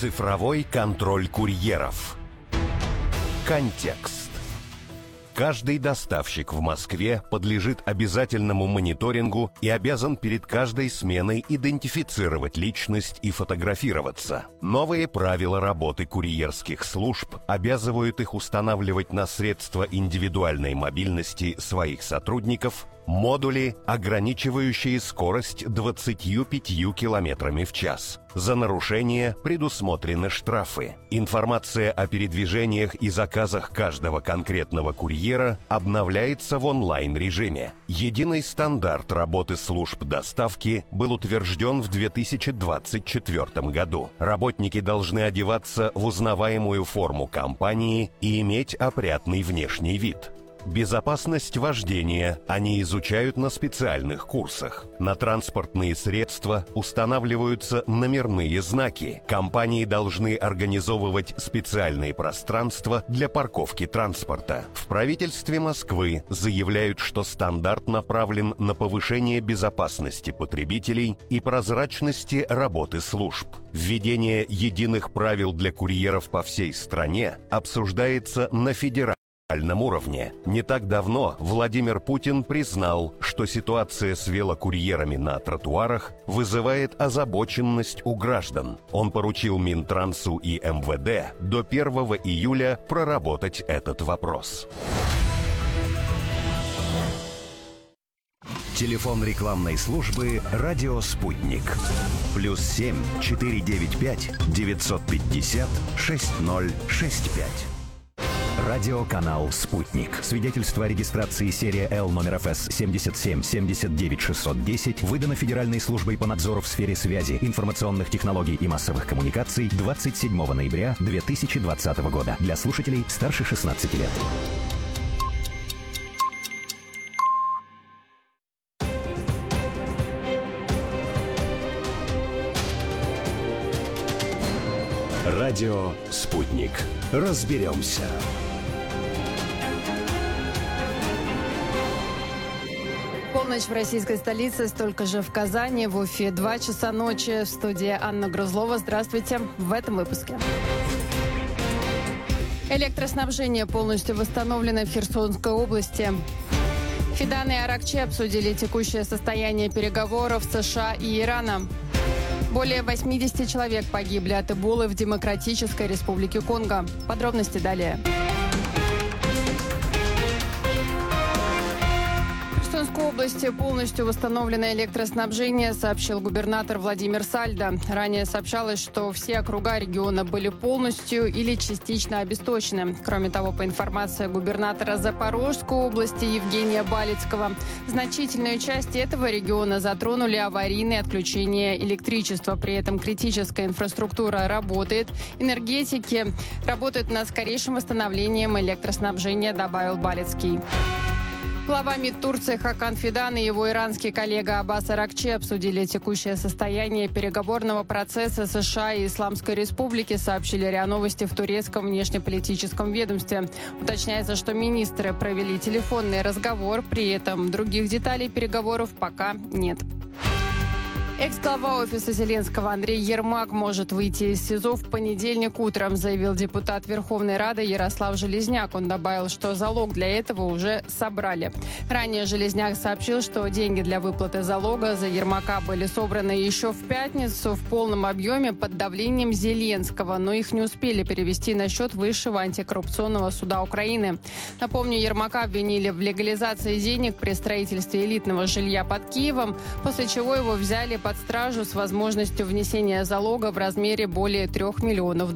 Цифровой контроль курьеров. Контекст. Каждый доставщик в Москве подлежит обязательному мониторингу и обязан перед каждой сменой идентифицировать личность и фотографироваться. Новые правила работы курьерских служб обязывают их устанавливать на средства индивидуальной мобильности своих сотрудников модули, ограничивающие скорость 25 км в час. За нарушение предусмотрены штрафы. Информация о передвижениях и заказах каждого конкретного курьера обновляется в онлайн-режиме. Единый стандарт работы служб доставки был утвержден в 2024 году. Работники должны одеваться в узнаваемую форму компании и иметь опрятный внешний вид. Безопасность вождения они изучают на специальных курсах. На транспортные средства устанавливаются номерные знаки. Компании должны организовывать специальные пространства для парковки транспорта. В правительстве Москвы заявляют, что стандарт направлен на повышение безопасности потребителей и прозрачности работы служб. Введение единых правил для курьеров по всей стране обсуждается на федеральном уровне. Не так давно Владимир Путин признал, что ситуация с велокурьерами на тротуарах вызывает озабоченность у граждан. Он поручил Минтрансу и МВД до 1 июля проработать этот вопрос. Телефон рекламной службы «Радио Спутник». +7 495 950 6065. Радиоканал «Спутник». Свидетельство о регистрации серия Л номер ФС 77 79 610 выдано Федеральной службой по надзору в сфере связи, информационных технологий и массовых коммуникаций 27 ноября 2020 года для слушателей старше 16 лет. Радио «Спутник». Разберемся. Полночь в российской столице, столько же в Казани, в Уфе 2 часа ночи. В студии Анна Грузлова. Здравствуйте. В этом выпуске. Электроснабжение полностью восстановлено в Херсонской области. Фидан и Аракчи обсудили текущее состояние переговоров США и Ирана. Более 80 человек погибли от Эболы в Демократической Республике Конго. Подробности далее. В Херсонской области полностью восстановлено электроснабжение, сообщил губернатор Владимир Сальдо. Ранее сообщалось, что все округа региона были полностью или частично обесточены. Кроме того, по информации губернатора Запорожской области Евгения Балицкого, значительную часть этого региона затронули аварийные отключения электричества. При этом критическая инфраструктура работает. Энергетики работают над скорейшим восстановлением электроснабжения, добавил Балицкий. Глава МИД Турции Хакан Фидан и его иранский коллега Аббас Аракчи обсудили текущее состояние переговорного процесса США и Исламской Республики, сообщили РИА Новости в турецком внешнеполитическом ведомстве. Уточняется, что министры провели телефонный разговор, при этом других деталей переговоров пока нет. Экс-глава офиса Зеленского Андрей Ермак может выйти из СИЗО в понедельник утром, заявил депутат Верховной Рады Ярослав Железняк. Он добавил, что залог для этого уже собрали. Ранее Железняк сообщил, что деньги для выплаты залога за Ермака были собраны еще в пятницу в полном объеме под давлением Зеленского, но их не успели перевести на счет Высшего антикоррупционного суда Украины. Напомню, Ермака обвинили в легализации денег при строительстве элитного жилья под Киевом, после чего его взяли под стражу с возможностью внесения залога в размере более $3 миллионов.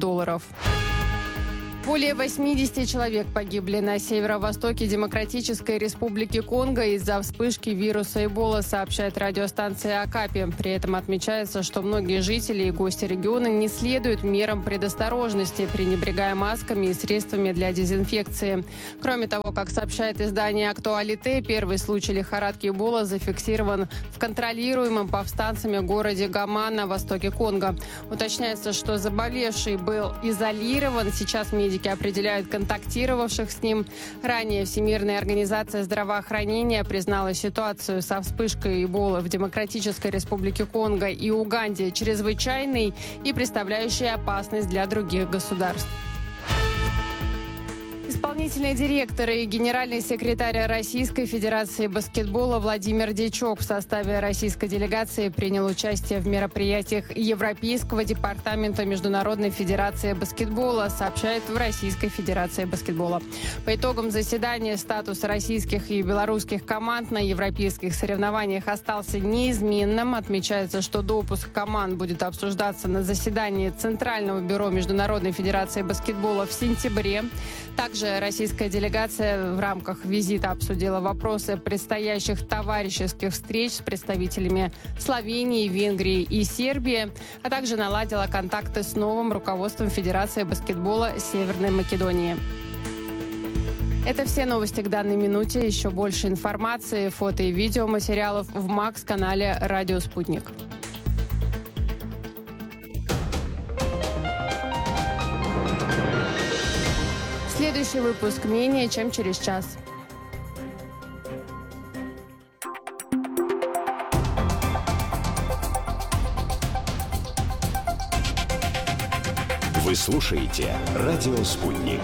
Более 80 человек погибли на северо-востоке Демократической Республики Конго из-за вспышки вируса Эбола, сообщает радиостанция Акапи. При этом отмечается, что многие жители и гости региона не следуют мерам предосторожности, пренебрегая масками и средствами для дезинфекции. Кроме того, как сообщает издание «Актуалите», первый случай лихорадки Эбола зафиксирован в контролируемом повстанцами городе Гома на востоке Конго. Уточняется, что заболевший был изолирован. Сейчас медики Медики определяют контактировавших с ним. Ранее Всемирная организация здравоохранения признала ситуацию со вспышкой Эболы в Демократической Республике Конго и Уганде чрезвычайной и представляющей опасность для других государств. Исполнительный директор и генеральный секретарь Российской Федерации баскетбола Владимир Дичок в составе российской делегации принял участие в мероприятиях Европейского департамента Международной Федерации баскетбола, сообщает в Российской Федерации баскетбола. По итогам заседания статус российских и белорусских команд на европейских соревнованиях остался неизменным. Отмечается, что допуск команд будет обсуждаться на заседании Центрального бюро Международной Федерации баскетбола в сентябре. Также российская делегация в рамках визита обсудила вопросы предстоящих товарищеских встреч с представителями Словении, Венгрии и Сербии, а также наладила контакты с новым руководством Федерации баскетбола Северной Македонии. Это все новости к данной минуте. Еще больше информации, фото и видеоматериалов в МАКС-канале «Радио Спутник». Следующий выпуск менее чем через час. Вы слушаете «Радио Спутник».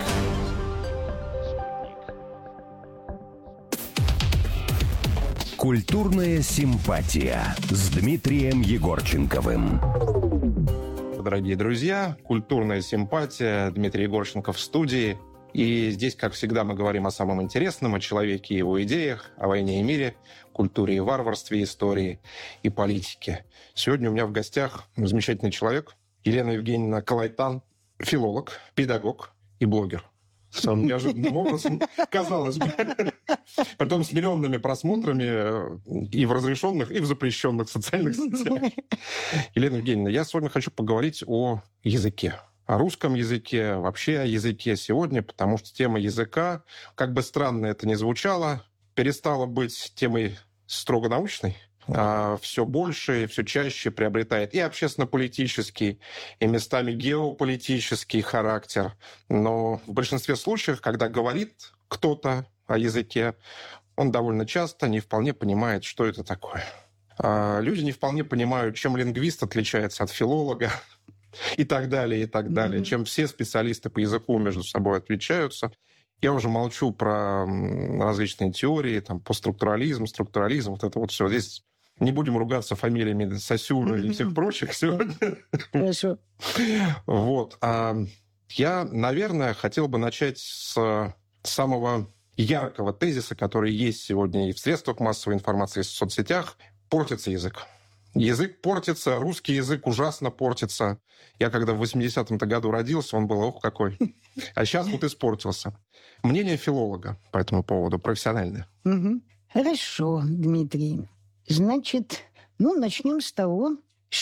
Культурная симпатия с Дмитрием Егорченковым. Дорогие друзья, культурная симпатия, Дмитрий Егорченков в студии. И здесь, как всегда, мы говорим о самом интересном, о человеке и его идеях, о войне и мире, культуре и варварстве, истории и политике. Сегодня у меня в гостях замечательный человек, Елена Евгеньевна Калайтан, филолог, педагог и блогер. Самым неожиданным образом, казалось бы. Потом с миллионными просмотрами и в разрешенных, и в запрещенных социальных сетях. Елена Евгеньевна, я с вами хочу поговорить о языке. О русском языке, вообще о языке сегодня, потому что тема языка, как бы странно это ни звучало, перестала быть темой строго научной, а все больше и все чаще приобретает и общественно-политический, и местами геополитический характер. Но в большинстве случаев, когда говорит кто-то о языке, он довольно часто не вполне понимает, что это такое. Люди не вполне понимают, чем лингвист отличается от филолога, и так далее, и так далее. Чем все специалисты по языку между собой отличаются. Я уже молчу про различные теории, там, постструктурализм, структурализм, вот это вот все. Здесь не будем ругаться фамилиями Сосюра и всех прочих сегодня. Хорошо. Вот. Я, наверное, хотел бы начать с самого яркого тезиса, который есть сегодня и в средствах массовой информации, и в соцсетях. Портится язык. Язык портится, русский язык ужасно портится. Я когда в 80-м году родился, он был, ох, какой. А сейчас вот испортился. Мнение филолога по этому поводу профессиональное. Хорошо, Дмитрий. Значит, начнем с того,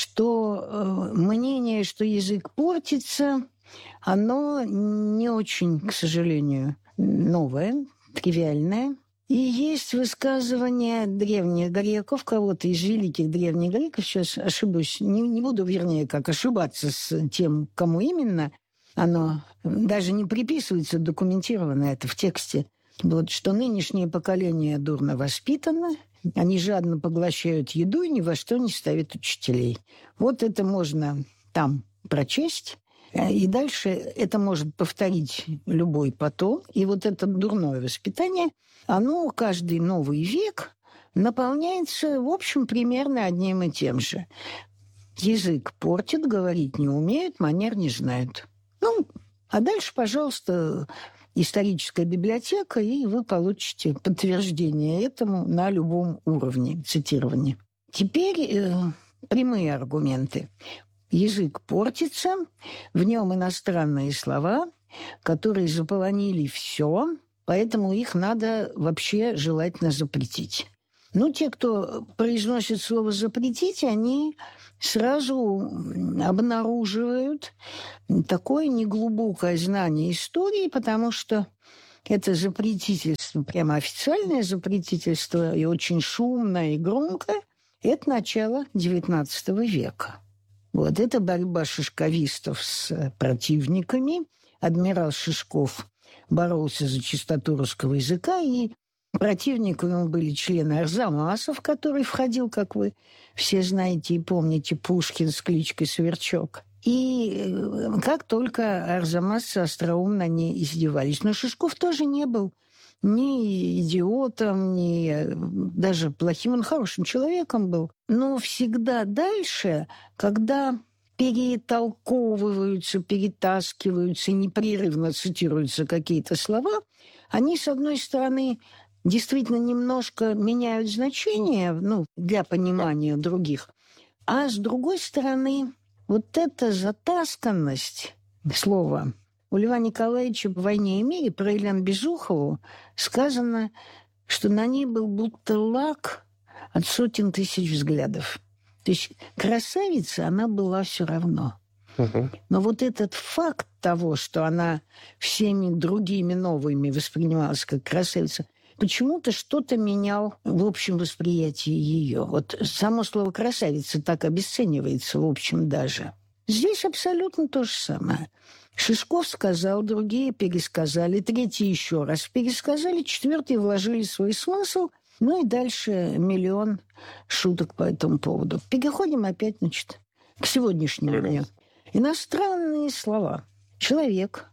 что мнение, что язык портится, оно не очень, к сожалению, новое, тривиальное. И есть высказывание древних греков, кого-то из великих древних греков, сейчас ошибусь, не буду, вернее, как ошибаться с тем, кому именно, оно даже не приписывается, документировано это в тексте, вот, что нынешнее поколение дурно воспитано, они жадно поглощают еду и ни во что не ставят учителей. Вот это можно там прочесть. И дальше это может повторить любой потом. И вот это дурное воспитание, оно каждый новый век наполняется, в общем, примерно одним и тем же. Язык портит, говорить не умеют, манер не знают. А дальше, пожалуйста, историческая библиотека, и вы получите подтверждение этому на любом уровне цитирования. Теперь прямые аргументы. Язык портится, в нем иностранные слова, которые заполонили все, поэтому их надо вообще желательно запретить. Те, кто произносит слово «запретить», они сразу обнаруживают такое неглубокое знание истории, потому что это запретительство, прямо официальное запретительство, и очень шумное, и громкое, это начало XIX века. Вот это борьба шишковистов с противниками. Адмирал Шишков боролся за чистоту русского языка, и противниками были члены Арзамаса, в который входил, как вы все знаете и помните, Пушкин с кличкой Сверчок. И как только арзамасцы остроумно не издевались. Но Шишков тоже не был ни идиотом, ни даже плохим, он хорошим человеком был. Но всегда дальше, когда перетолковываются, перетаскиваются, непрерывно цитируются какие-то слова, они, с одной стороны, действительно немножко меняют значение, для понимания других, а с другой стороны, вот эта затасканность слова у Льва Николаевича в «Войне и мире» про Елену Безухову сказано, что на ней был будто лак от сотен тысяч взглядов. То есть красавица она была все равно. Но вот этот факт того, что она всеми другими новыми воспринималась как красавица, почему-то что-то менял в общем восприятии ее. Вот само слово «красавица» так обесценивается в общем даже. Здесь абсолютно то же самое. Шишков сказал, другие пересказали, третьи еще раз пересказали, четвертые вложили свой смысл, и дальше миллион шуток по этому поводу. Переходим опять, к сегодняшнему дню. Иностранные слова. Человек,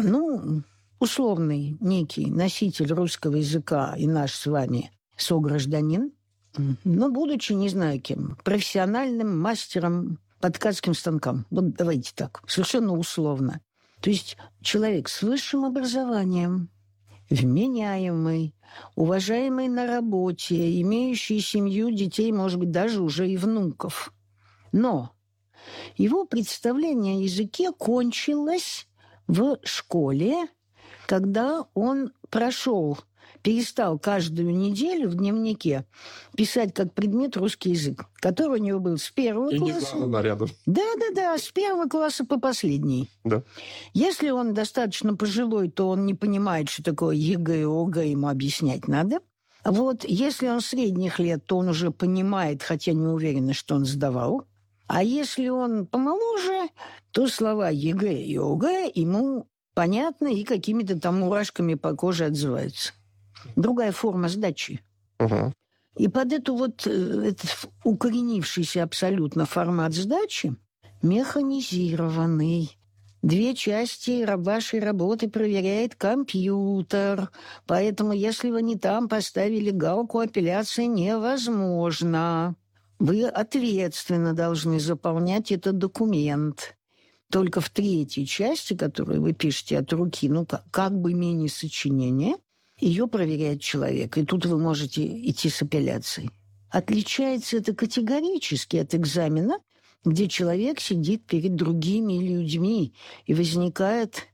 условный некий носитель русского языка и наш с вами согражданин, но будучи, не знаю кем, профессиональным мастером по ткацким станкам. Вот давайте так, совершенно условно. То есть человек с высшим образованием, вменяемый, уважаемый на работе, имеющий семью, детей, может быть, даже уже и внуков. Но его представление о языке кончилось в школе, когда он перестал каждую неделю в дневнике писать как предмет русский язык, который у него был с первого класса. Да, с первого класса по последний. Да. Если он достаточно пожилой, то он не понимает, что такое ЕГЭ и ОГЭ, ему объяснять надо. Вот если он средних лет, то он уже понимает, хотя не уверен, что он сдавал. А если он помоложе, то слова ЕГЭ и ОГЭ ему понятны и какими-то там мурашками по коже отзываются. Другая форма сдачи. И под этот укоренившийся абсолютно формат сдачи механизированный. 2 части вашей работы проверяет компьютер. Поэтому, если вы не там поставили галку, апелляция невозможна. Вы ответственно должны заполнять этот документ. Только в 3-й части, которую вы пишете от руки, как бы мини-сочинение, ее проверяет человек. И тут вы можете идти с апелляцией. Отличается это категорически от экзамена, где человек сидит перед другими людьми, и возникают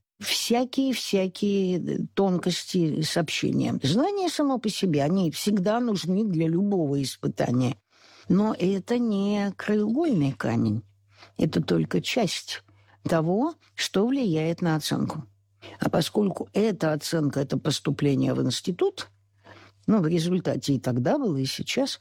всякие тонкости сообщения. Знания само по себе, они всегда нужны для любого испытания. Но это не краеугольный камень. Это только часть того, что влияет на оценку. А поскольку эта оценка – это поступление в институт, в результате и тогда было, и сейчас,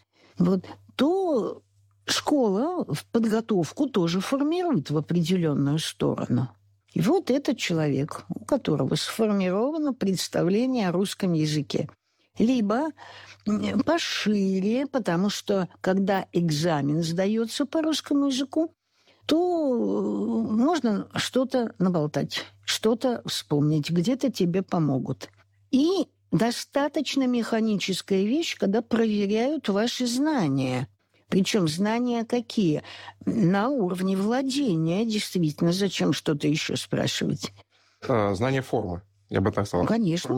то школа в подготовку тоже формирует в определенную сторону. И вот этот человек, у которого сформировано представление о русском языке, либо пошире, потому что когда экзамен сдается по русскому языку, то можно что-то наболтать, что-то вспомнить, где-то тебе помогут. И достаточно механическая вещь, когда проверяют ваши знания. Причем знания какие? На уровне владения, действительно. Зачем что-то еще спрашивать? Знание формы, я бы так сказал. Конечно.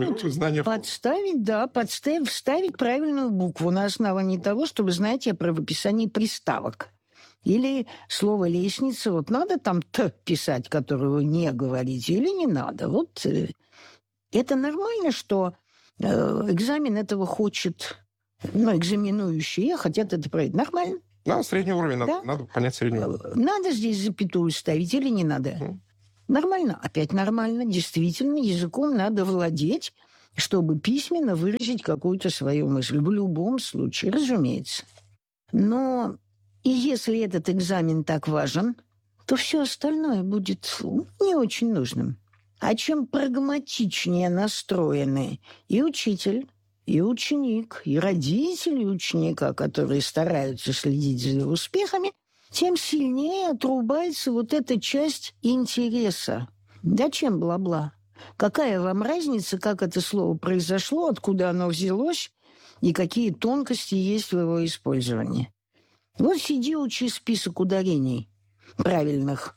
Вставить правильную букву на основании того, чтобы знать о правописании приставок. Или слово «лестница», надо там «т» писать, которое вы не говорите, или не надо. Это нормально, что экзамен этого хочет, экзаменующие хотят это проверить. Нормально. Да, средний уровень, да? Надо понять средний уровень. Надо здесь запятую ставить или не надо? Нормально, опять нормально. Действительно, языком надо владеть, чтобы письменно выразить какую-то свою мысль. В любом случае, разумеется. Но и если этот экзамен так важен, то все остальное будет не очень нужным. А чем прагматичнее настроены и учитель, и ученик, и родители ученика, которые стараются следить за его успехами, тем сильнее отрубается вот эта часть интереса. Зачем бла-бла? Какая вам разница, как это слово произошло, откуда оно взялось и какие тонкости есть в его использовании? Вот сиди, учи список ударений правильных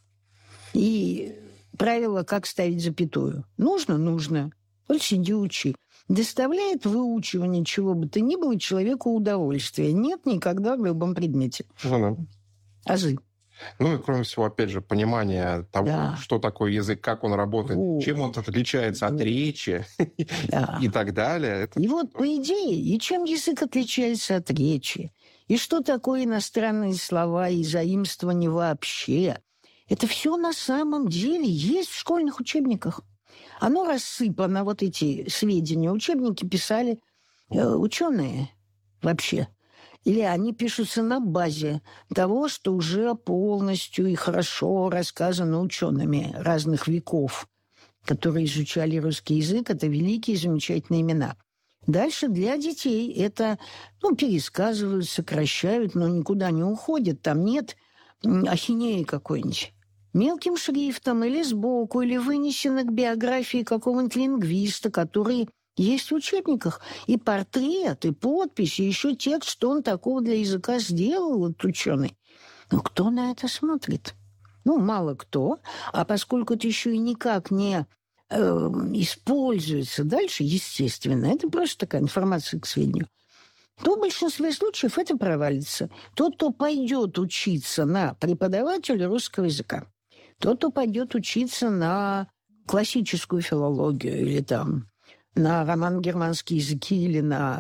и правила, как ставить запятую. Нужно? Нужно. Вот сиди, учи. Доставляет выучивание чего бы то ни было человеку удовольствие? Нет, никогда в любом предмете. Азы. Ну и, кроме всего, опять же, понимание того, что такое язык, как он работает, чем он отличается от речи и так далее. И вот, по идее, и чем язык отличается от речи, и что такое иностранные слова и заимствования вообще, это все на самом деле есть в школьных учебниках. Оно рассыпано, вот эти сведения. Учебники писали ученые вообще. Или они пишутся на базе того, что уже полностью и хорошо рассказано учеными разных веков, которые изучали русский язык. Это великие, замечательные имена. Дальше для детей это пересказывают, сокращают, но никуда не уходят. Там нет ахинеи какой-нибудь. Мелким шрифтом или сбоку, или вынесено к биографии какого-нибудь лингвиста, который есть в учебниках. И портрет, и подпись, и еще текст, что он такого для языка сделал, этот ученый. Но кто на это смотрит? Мало кто. А поскольку это еще и никак не используется дальше, естественно, это просто такая информация к сведению, то в большинстве случаев это провалится. Тот, кто пойдет учиться на преподавателя русского языка, тот, кто пойдет учиться на классическую филологию или там на романо-германские языки или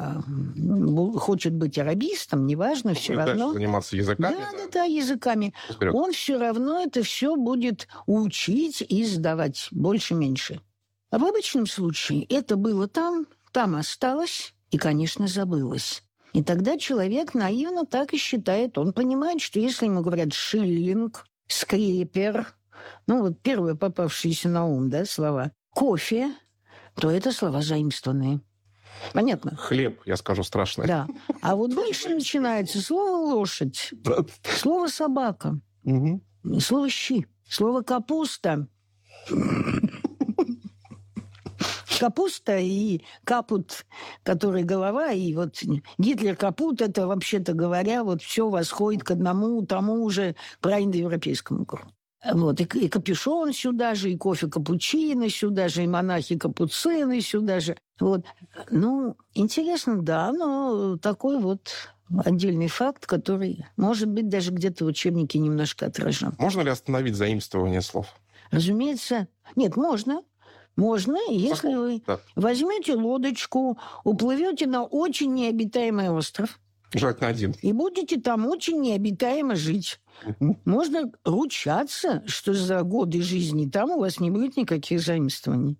хочет быть арабистом, неважно, все равно. Заниматься языками. Да, языками. Вперед. Он все равно это все будет учить и сдавать больше-меньше. А в обычном случае это было там осталось и, конечно, забылось. И тогда человек наивно так и считает. Он понимает, что если ему говорят «шиллинг», «скрепер», первые попавшиеся на ум, слова, «кофе», то это слова заимствованные. Понятно? Хлеб, я скажу, страшное. Да. А вот дальше начинается слово «лошадь», слово «собака», слово «щи», слово «капуста». Капуста и капут, который голова, и вот Гитлер капут, это, вообще-то говоря, вот все восходит к одному тому же праиндоевропейскому кругу. Вот, и капюшон сюда же, и кофе капучино сюда же, и монахи-капуцины сюда же. Вот. Интересно, да, но такой вот отдельный факт, который, может быть, даже где-то в учебнике немножко отражен. Можно ли остановить заимствование слов? Разумеется. Нет, можно. Можно, если вы возьмете лодочку, уплывете на очень необитаемый остров. Желательно один. И будете там очень необитаемо жить. Можно ручаться, что за годы жизни там у вас не будет никаких заимствований.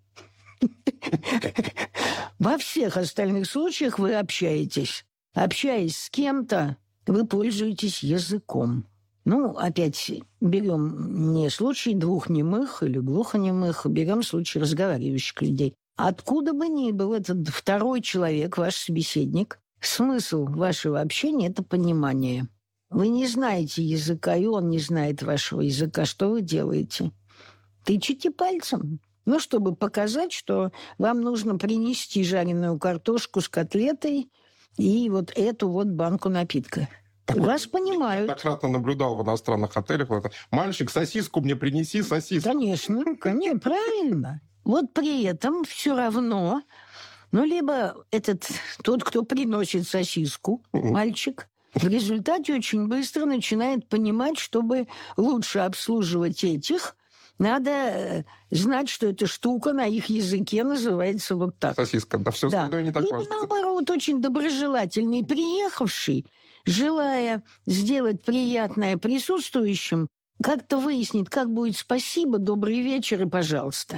Во всех остальных случаях вы общаетесь. Общаясь с кем-то, вы пользуетесь языком. Опять берем не случай двухнемых или глухонемых, берем случай разговаривающих людей. Откуда бы ни был этот второй человек, ваш собеседник, смысл вашего общения – это понимание. Вы не знаете языка, и он не знает вашего языка. Что вы делаете? Тычете пальцем. Чтобы показать, что вам нужно принести жареную картошку с котлетой и вот эту вот банку напитка. Вас понимают. Я так наблюдал в иностранных отелях. Мальчик, сосиску мне принеси, сосиску. Конечно, правильно. Вот при этом все равно, либо тот, кто приносит сосиску, мальчик, в результате очень быстро начинает понимать, чтобы лучше обслуживать этих, надо знать, что эта штука на их языке называется вот так. Сосиска, да, все остальное не так важно. Либо, наоборот, очень доброжелательный приехавший, желая сделать приятное присутствующим, как-то выяснить, как будет спасибо, добрый вечер и пожалуйста.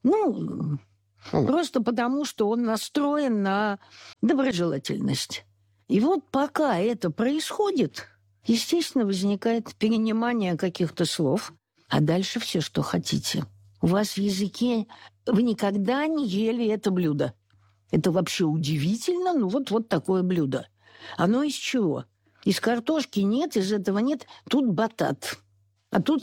Просто потому, что он настроен на доброжелательность. И вот пока это происходит, естественно, возникает перенимание каких-то слов, А дальше все, что хотите. У вас в языке вы никогда не ели это блюдо. Это вообще удивительно, ну вот такое блюдо. Оно из чего? Из картошки нет, из этого нет. Тут батат, а тут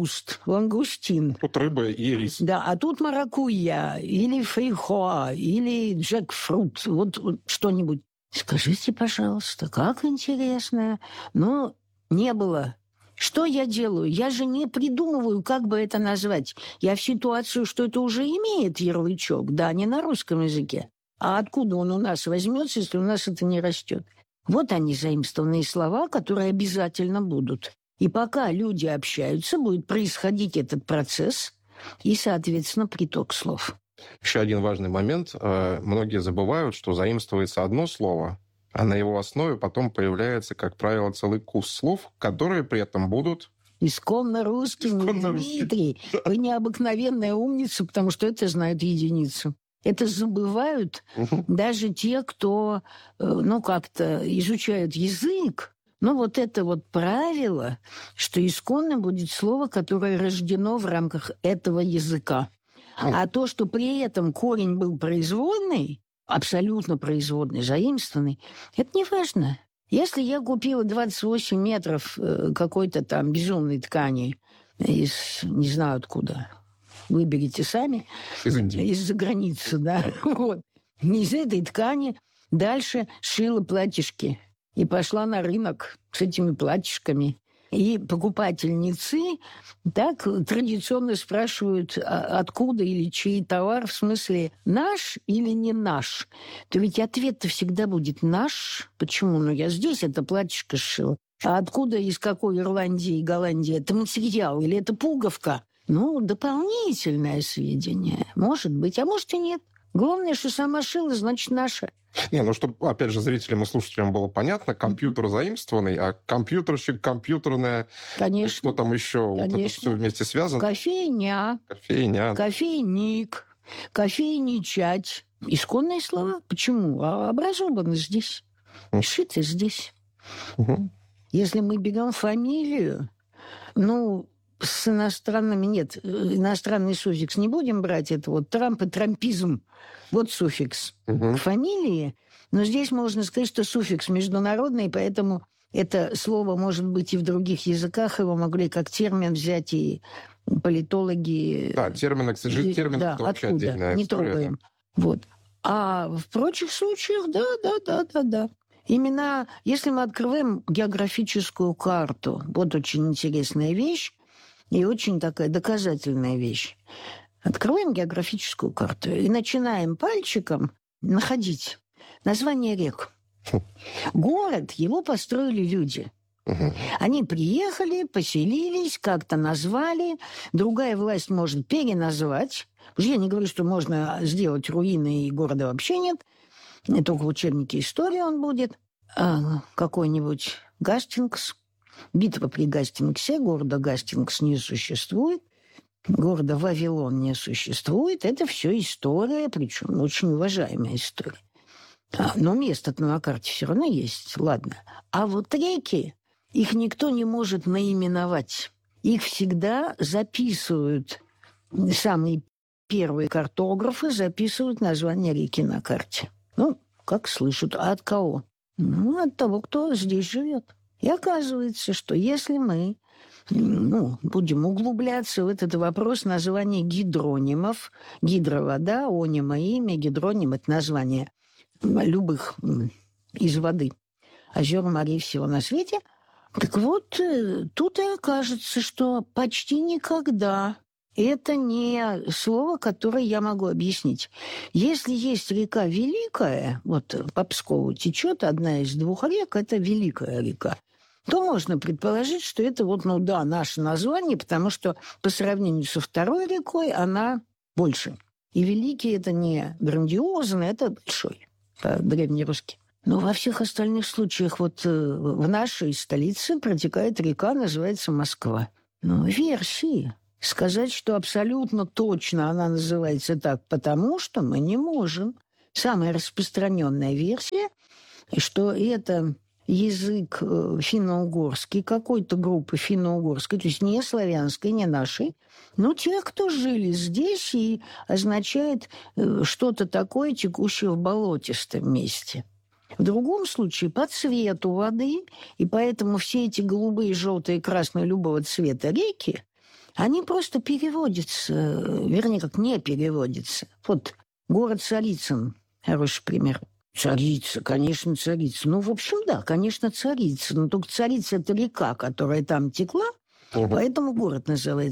лангустин. Тут рыба и рис. Да, а тут маракуйя, или фейхоа, или джекфрут, вот что-нибудь. Скажите, пожалуйста, как интересно. Но не было. Что я делаю? Я же не придумываю, как бы это назвать. Я в ситуацию, что это уже имеет ярлычок, да, не на русском языке. А откуда он у нас возьмется, если у нас это не растет? Вот они, заимствованные слова, которые обязательно будут. И пока люди общаются, будет происходить этот процесс и, соответственно, приток слов. Еще один важный момент. Многие забывают, что заимствуется одно слово, а на его основе потом появляется, как правило, целый курс слов, которые при этом будут... Исконно русскими, Дмитрий. Вы необыкновенная умница, потому что это знают единицы. Это забывают даже те, кто, как-то изучают язык. Но вот это вот правило, что исконно будет слово, которое рождено в рамках этого языка. А то, что при этом корень был производный, абсолютно производный, заимствованный, это не важно. Если я купила 28 метров какой-то там безумной ткани из не знаю откуда, выберите сами, из-за границы, да, вот. Из этой ткани дальше шила платьишки и пошла на рынок с этими платьишками. И покупательницы так традиционно спрашивают, откуда или чей товар, в смысле наш или не наш. То ведь ответ-то всегда будет наш. Почему? Ну, я здесь это платьишко сшила. А откуда, из какой Ирландии и Голландии это материал или это пуговка? Ну, дополнительное сведение. Может быть, а может и нет. Главное, что сама шила, значит, наша. Чтобы, опять же, зрителям и слушателям было понятно, компьютер заимствованный, а компьютерщик, компьютерная... Конечно. Что там еще? Конечно. Вот это все вместе связано. Кофейня. Кофейник. Кофейничать. Исконные слова. Почему? Образованы здесь. Шиты здесь. Если мы берем фамилию, с иностранными нет. Иностранный суффикс не будем брать. Это вот Трамп и трампизм. Вот суффикс к фамилии. Но здесь можно сказать, что суффикс международный, поэтому это слово может быть и в других языках. Его могли как термин взять и политологи. Да, термин да, это вообще откуда? отдельная Не история. трогаем. Вот. А в прочих случаях, да. Именно если мы открываем географическую карту, вот очень интересная вещь, и очень такая доказательная вещь. Открываем географическую карту и начинаем пальчиком находить названия рек. Город, его построили люди. Они приехали, поселились, как-то назвали. Другая власть может переназвать. Я не говорю, что можно сделать руины, и города вообще нет. Только в учебнике истории он будет. Какой-нибудь Гастингс. Битва при Гастингсе, города Гастингс не существует, города Вавилон не существует. Это все история, причем очень уважаемая история. Но место-то на карте все равно есть, ладно. А вот реки, их никто не может наименовать. Их всегда записывают, самые первые картографы записывают название реки на карте. Как слышат. А от кого? От того, кто здесь живет. И оказывается, что если мы будем углубляться в этот вопрос названия гидронимов, гидровода, онима имя, гидроним – это название любых из воды, озер, морей, всего на свете. Так вот, тут и окажется, что почти никогда это не слово, которое я могу объяснить. Если есть река Великая, вот по Пскову течет одна из двух рек, это Великая река, то можно предположить, что это наше название, потому что по сравнению со второй рекой она больше. И Великий – это не грандиозный, это большой, по-древнерусски. Но во всех остальных случаях в нашей столице протекает река, называется Москва. Версии. Сказать, что абсолютно точно она называется так, потому что мы не можем. Самая распространенная версия, что это язык финно-угорский, какой-то группы финно-угорской, то есть не славянской, не нашей, но тех, кто жили здесь, и означает что-то такое, текущее в болотистом месте. В другом случае по цвету воды, и поэтому все эти голубые, желтые, красные любого цвета реки, они просто переводятся, вернее, как не переводятся. Вот город Царицын, хороший пример. Царица, конечно, царица. Ну, в общем, да, конечно, царица. Но только царица – это река, которая там текла, поэтому город называется